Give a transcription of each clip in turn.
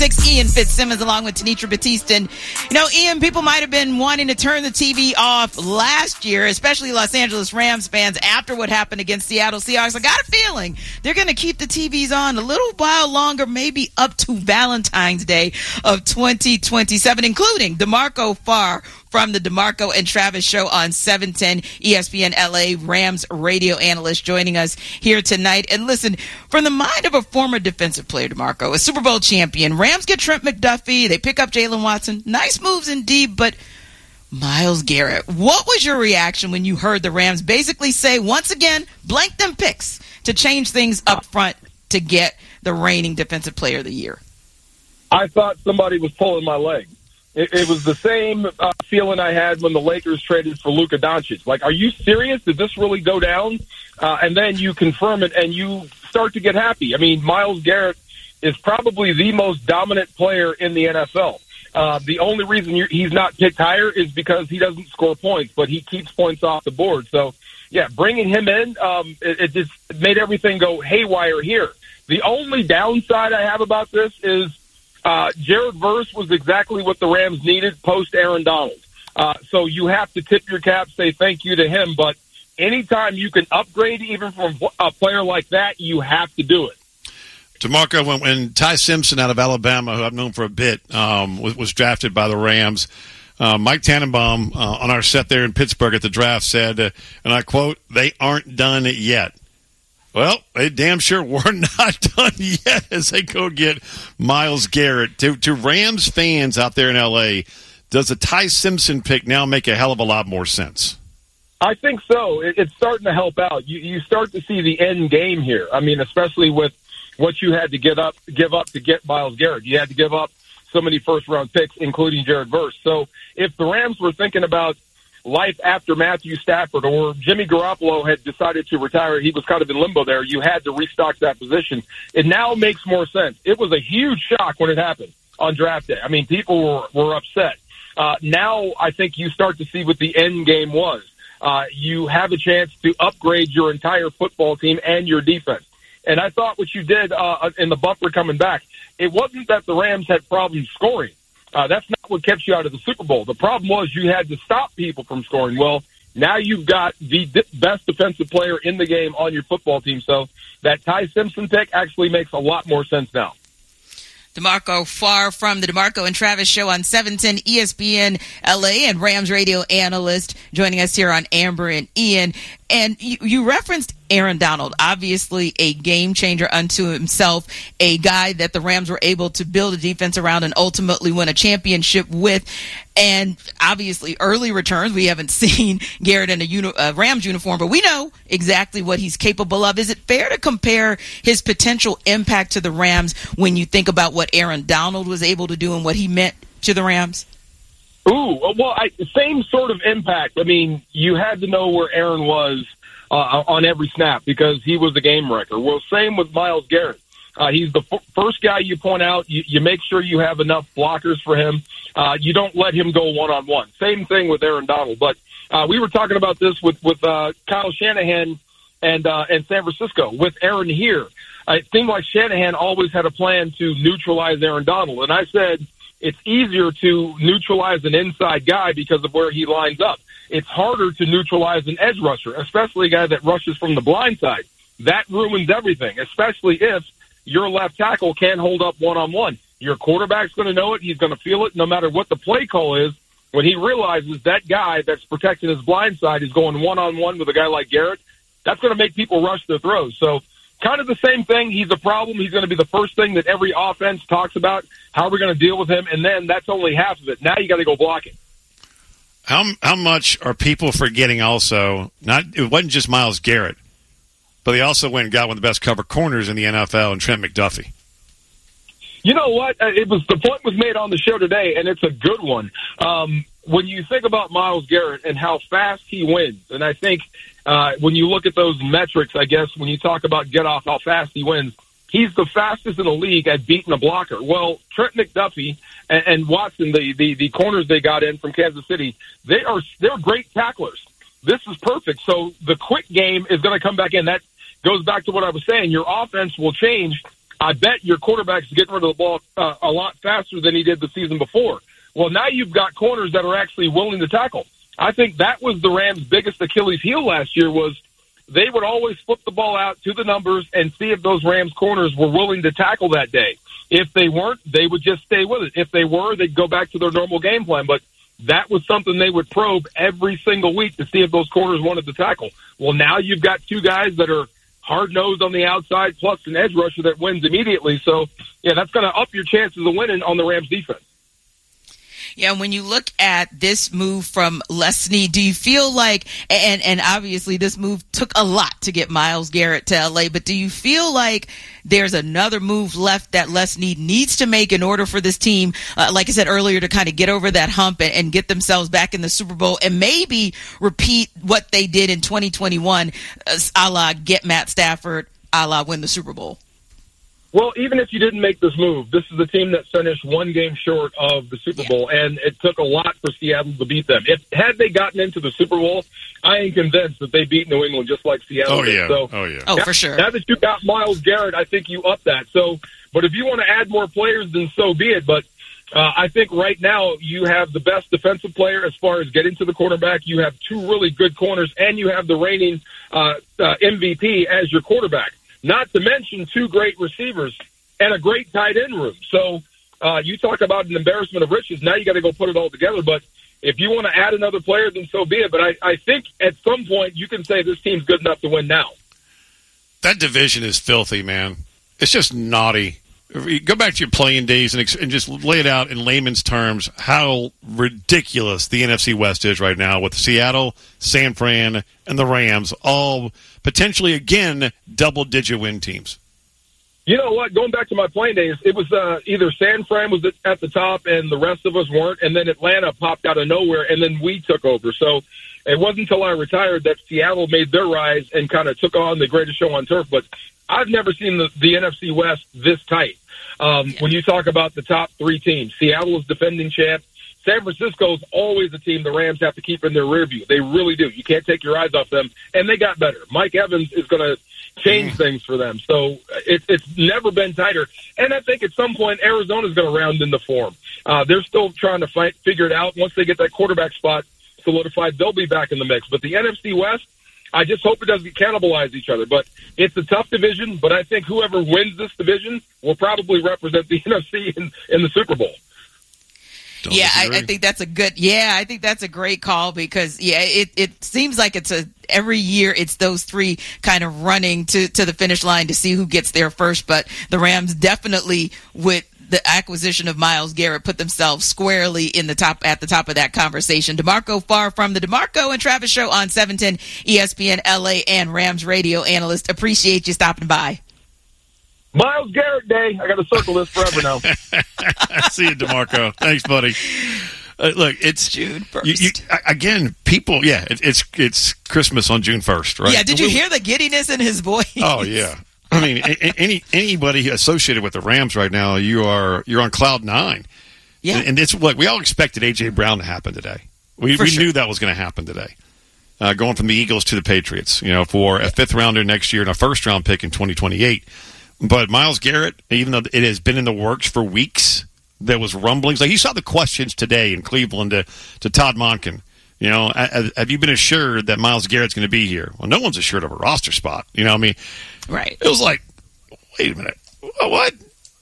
Ian Fitzsimmons along with Tanitra Batiste. And, Ian, people might have been wanting to turn the TV off last year, especially Los Angeles Rams fans, after what happened against Seattle Seahawks. I got a feeling they're going to keep the TVs on a little while longer, maybe up to Valentine's Day of 2027, including DeMarco Farr from the DeMarco and Travis Show on 710 ESPN LA, Rams radio analyst joining us here tonight. And listen, from the mind of a former defensive player, DeMarco, a Super Bowl champion, Rams get Trent McDuffie, they pick up Jalen Watson. Nice moves indeed, but Myles Garrett, what was your reaction when you heard the Rams basically say, once again, blank them picks to change things up front to get the reigning defensive player of the year? I thought somebody was pulling my leg. It was the same feeling I had when the Lakers traded for Luka Doncic. Like, are you serious? Did this really go down? And then you confirm it, and you start to get happy. I mean, Myles Garrett is probably the most dominant player in the NFL. The only reason he's not picked higher is because he doesn't score points, but he keeps points off the board. So, yeah, bringing him in, it just made everything go haywire here. The only downside I have about this is Jared Verse was exactly what the Rams needed post Aaron Donald. So you have to tip your cap, say thank you to him. But anytime you can upgrade even from a player like that, you have to do it. DeMarco, when Ty Simpson out of Alabama, who I've known for a bit, was drafted by the Rams, Mike Tannenbaum on our set there in Pittsburgh at the draft said, and I quote, "They aren't done yet." Well, they damn sure were not done yet as they go get Myles Garrett. To Rams fans out there in L.A., does the Ty Simpson pick now make a hell of a lot more sense? I think so. It's starting to help out. You start to see the end game here. I mean, especially with what you had to give up to get Myles Garrett. You had to give up so many first-round picks, including Jared Verse. So if the Rams were thinking about life after Matthew Stafford or Jimmy Garoppolo had decided to retire, he was kind of in limbo there. You had to restock that position. It now makes more sense. It was a huge shock when it happened on draft day. I mean, people were upset. Now I think you start to see what the end game was. You have a chance to upgrade your entire football team and your defense. And I thought what you did in the bumper coming back, it wasn't that the Rams had problems scoring. That's not what kept you out of the Super Bowl. The problem was you had to stop people from scoring. Well, now you've got the best defensive player in the game on your football team. So that Ty Simpson pick actually makes a lot more sense now. DeMarco Farr from the DeMarco and Travis Show on 710 ESPN LA and Rams radio analyst joining us here on Amber and Ian. And you referenced Aaron Donald, obviously a game changer unto himself, a guy that the Rams were able to build a defense around and ultimately win a championship with. And obviously early returns, we haven't seen Garrett in a Rams uniform, but we know exactly what he's capable of. Is it fair to compare his potential impact to the Rams when you think about what Aaron Donald was able to do and what he meant to the Rams? Ooh, well, same sort of impact. I mean, you had to know where Aaron was on every snap because he was a game wrecker. Well, same with Myles Garrett. He's the first guy you point out. You make sure you have enough blockers for him. You don't let him go one-on-one. Same thing with Aaron Donald. But we were talking about this with Kyle Shanahan and San Francisco. With Aaron here, it seemed like Shanahan always had a plan to neutralize Aaron Donald. And I said, it's easier to neutralize an inside guy because of where he lines up. It's harder to neutralize an edge rusher, especially a guy that rushes from the blind side. That ruins everything, especially if your left tackle can't hold up one-on-one. Your quarterback's going to know it. He's going to feel it no matter what the play call is. When he realizes that guy that's protecting his blind side is going one-on-one with a guy like Garrett, that's going to make people rush their throws. So kind of the same thing. He's a problem. He's going to be the first thing that every offense talks about. How are we going to deal with him? And then that's only half of it. Now you got to go block it. How much are people forgetting also, it wasn't just Myles Garrett, but they also went and got one of the best cover corners in the NFL, and Trent McDuffie. You know what? The point was made on the show today, and it's a good one. When you think about Myles Garrett and how fast he wins, and I think when you look at those metrics, I guess, when you talk about get off, how fast he wins, he's the fastest in the league at beating a blocker. Well, Trent McDuffie and Watson, the corners they got in from Kansas City, they're great tacklers. This is perfect. So the quick game is going to come back in. That goes back to what I was saying. Your offense will change I bet your quarterback's getting rid of the ball a lot faster than he did the season before. Well, now you've got corners that are actually willing to tackle. I think that was the Rams' biggest Achilles heel last year was they would always flip the ball out to the numbers and see if those Rams corners were willing to tackle that day. If they weren't, they would just stay with it. If they were, they'd go back to their normal game plan. But that was something they would probe every single week to see if those corners wanted to tackle. Well, now you've got two guys that are hard-nosed on the outside plus an edge rusher that wins immediately. So, yeah, that's going to up your chances of winning on the Rams defense. Yeah, when you look at this move from Les Snead, do you feel like, and obviously this move took a lot to get Myles Garrett to LA, but do you feel like there's another move left that Les Snead needs to make in order for this team, like I said earlier, to kind of get over that hump and get themselves back in the Super Bowl and maybe repeat what they did in 2021, a la get Matt Stafford, a la win the Super Bowl? Well, even if you didn't make this move, this is a team that finished one game short of the Super Bowl, and it took a lot for Seattle to beat them. Had they gotten into the Super Bowl, I am convinced that they beat New England just like Seattle did. Oh, for sure. Now that you got Myles Garrett, I think you up that. So, but if you want to add more players, then so be it. But I think right now you have the best defensive player as far as getting to the quarterback. You have two really good corners, and you have the reigning MVP as your quarterback. Not to mention two great receivers and a great tight end room. So you talk about an embarrassment of riches. Now you got to go put it all together. But if you want to add another player, then so be it. But I think at some point you can say this team's good enough to win now. That division is filthy, man. It's just naughty. Go back to your playing days and just lay it out in layman's terms how ridiculous the NFC West is right now with Seattle, San Fran, and the Rams all potentially, again, double-digit win teams. You know what? Going back to my playing days, it was either San Fran was at the top and the rest of us weren't, and then Atlanta popped out of nowhere, and then we took over. So it wasn't until I retired that Seattle made their rise and kind of took on the greatest show on turf. But I've never seen the NFC West this tight. When you talk about the top three teams, Seattle is defending champ. San Francisco is always a team the Rams have to keep in their rear view. They really do. You can't take your eyes off them. And they got better. Mike Evans is going to change things for them. So it's never been tighter. And I think at some point Arizona is going to round into form. They're still trying to figure it out. Once they get that quarterback spot solidified, they'll be back in the mix. But the NFC West, I just hope it doesn't cannibalize each other. But it's a tough division, but I think whoever wins this division will probably represent the NFC in the Super Bowl. I think that's I think that's a great call because, it seems like every year it's those three kind of running to the finish line to see who gets there first. But the Rams definitely, with the acquisition of Myles Garrett, put themselves squarely at the top of that conversation. DeMarco Farr from the DeMarco and Travis Show on 710 ESPN LA and Rams radio analyst. Appreciate you stopping by. Myles Garrett Day. I got to circle this forever now. See you, DeMarco. Thanks, buddy. Look, it's June 1st. Again, people, it's Christmas on June 1st, right? Yeah, did you hear the giddiness in his voice? Oh, yeah. I mean, anybody associated with the Rams right now, you're on cloud nine. Yeah. And it's what we all expected A.J. Brown to happen today. We knew that was going to happen today. Going from the Eagles to the Patriots, for a fifth rounder next year and a first round pick in 2028. But Myles Garrett, even though it has been in the works for weeks, there was rumblings. Like you saw the questions today in Cleveland to Todd Monken. Have you been assured that Myles Garrett's going to be here? Well, no one's assured of a roster spot. Right. It was like, wait a minute, what?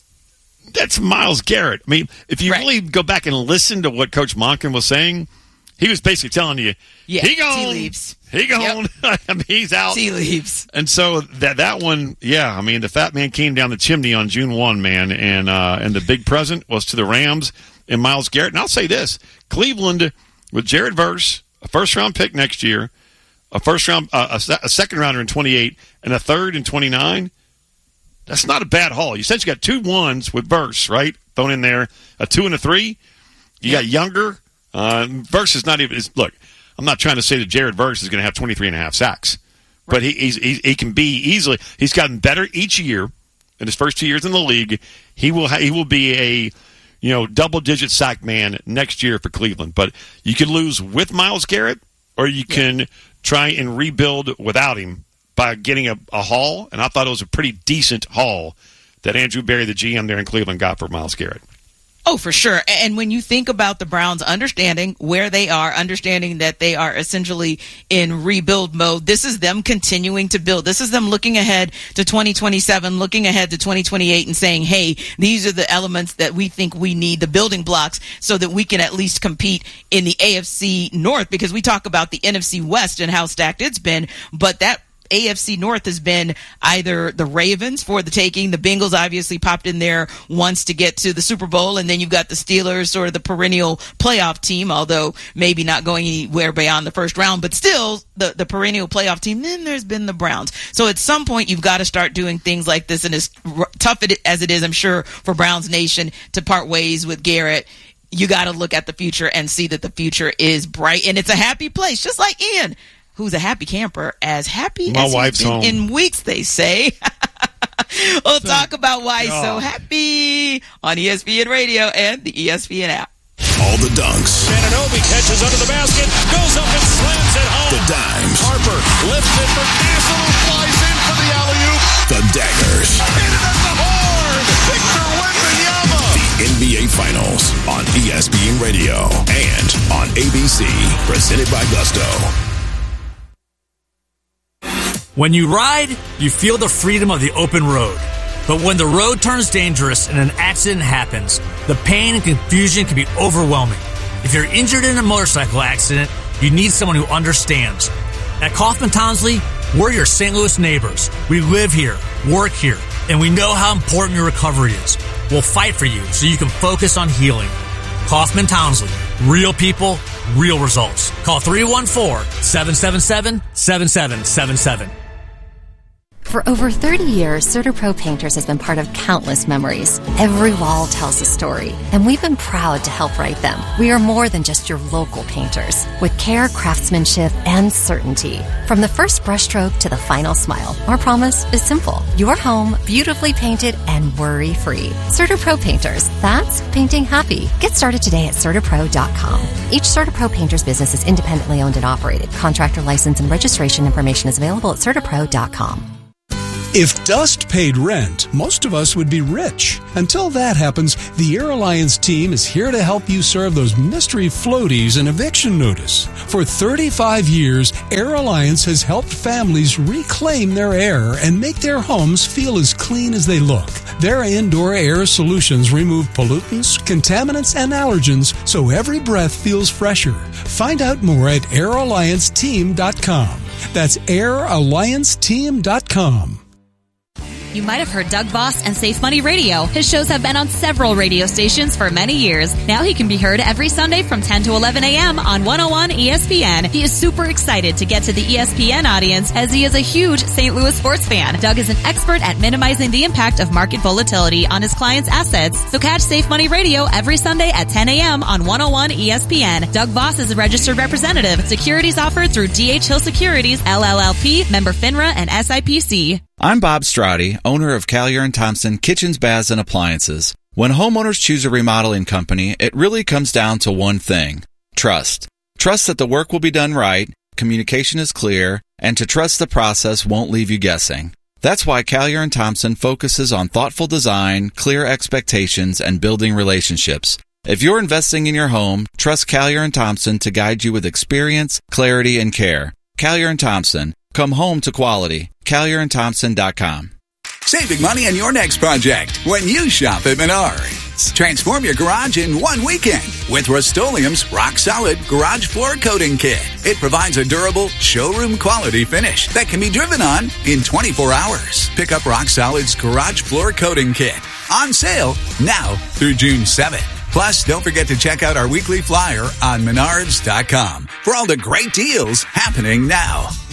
That's Myles Garrett. I mean, if you really go back and listen to what Coach Monken was saying, he was basically telling you, he gone. He leaves. He gone. Yep. I mean, he's out. He leaves. And so that one, I mean, the fat man came down the chimney on June 1, man, and the big present was to the Rams and Myles Garrett. And I'll say this, Cleveland with Jared Verse, a first-round pick next year, a second rounder in 28, and a third in 29, that's not a bad haul. You essentially got 2 1s with Verse, right? Thrown in there, a 2 and a 3. You got Younger. Verse is not even – look, I'm not trying to say that Jared Verse is going to have 23.5 sacks, but he can be easily – he's gotten better each year in his first 2 years in the league. He will be a double-digit sack man next year for Cleveland. But you can lose with Myles Garrett, or you can try and rebuild without him by getting a haul. And I thought it was a pretty decent haul that Andrew Berry, the GM there in Cleveland, got for Myles Garrett. Oh, for sure. And when you think about the Browns understanding where they are, understanding that they are essentially in rebuild mode, this is them continuing to build. This is them looking ahead to 2027, looking ahead to 2028 and saying, hey, these are the elements that we think we need, the building blocks, so that we can at least compete in the AFC North, because we talk about the NFC West and how stacked it's been, but that AFC North has been either the Ravens for the taking. The Bengals obviously popped in there once to get to the Super Bowl. And then you've got the Steelers, sort of the perennial playoff team, although maybe not going anywhere beyond the first round, but still the perennial playoff team. Then there's been the Browns. So at some point, you've got to start doing things like this. And as tough as it is, I'm sure, for Browns Nation to part ways with Garrett, you got to look at the future and see that the future is bright. And it's a happy place, just like Ian, who's a happy camper, as happy My as wife's he's been home. in weeks, they say. We'll talk about why he's so happy on ESPN Radio and the ESPN app. All the dunks. Anunoby catches under the basket, goes up and slams it home. The dimes. Harper lifts it for Castle, who flies in for the alley-oop. The daggers. Hit it at the horn. Victor Wembanyama. The NBA Finals on ESPN Radio and on ABC. Presented by Gusto. When you ride, you feel the freedom of the open road. But when the road turns dangerous and an accident happens, the pain and confusion can be overwhelming. If you're injured in a motorcycle accident, you need someone who understands. At Kaufman Townsley, we're your St. Louis neighbors. We live here, work here, and we know how important your recovery is. We'll fight for you so you can focus on healing. Kaufman Townsley. Real people, real results. Call 314-777-7777. For over 30 years, CertaPro Painters has been part of countless memories. Every wall tells a story, and we've been proud to help write them. We are more than just your local painters, with care, craftsmanship, and certainty. From the first brushstroke to the final smile, our promise is simple. Your home, beautifully painted and worry-free. CertaPro Painters, that's painting happy. Get started today at CertaPro.com. Each CertaPro Painters business is independently owned and operated. Contractor license and registration information is available at CertaPro.com. If dust paid rent, most of us would be rich. Until that happens, the Air Alliance team is here to help you serve those mystery floaties and eviction notice. For 35 years, Air Alliance has helped families reclaim their air and make their homes feel as clean as they look. Their indoor air solutions remove pollutants, contaminants, and allergens so every breath feels fresher. Find out more at airallianceteam.com. That's airallianceteam.com. You might have heard Doug Voss and Safe Money Radio. His shows have been on several radio stations for many years. Now he can be heard every Sunday from 10 to 11 a.m. on 101 ESPN. He is super excited to get to the ESPN audience as he is a huge St. Louis sports fan. Doug is an expert at minimizing the impact of market volatility on his clients' assets. So catch Safe Money Radio every Sunday at 10 a.m. on 101 ESPN. Doug Voss is a registered representative. Securities offered through D.H. Hill Securities, LLLP, member FINRA, and SIPC. I'm Bob Strati, owner of Callier & Thompson Kitchens, Baths, and Appliances. When homeowners choose a remodeling company, it really comes down to one thing: trust. Trust that the work will be done right, communication is clear, and to trust the process won't leave you guessing. That's why Callier & Thompson focuses on thoughtful design, clear expectations, and building relationships. If you're investing in your home, trust Callier & Thompson to guide you with experience, clarity, and care. Callier & Thompson. Come home to quality. CallierandThompson.com. Saving money on your next project when you shop at Menards. Transform your garage in one weekend with Rust-Oleum's Rock Solid Garage Floor Coating Kit. It provides a durable, showroom quality finish that can be driven on in 24 hours. Pick up Rock Solid's Garage Floor Coating Kit. On sale now through June 7th. Plus, don't forget to check out our weekly flyer on Menards.com for all the great deals happening now.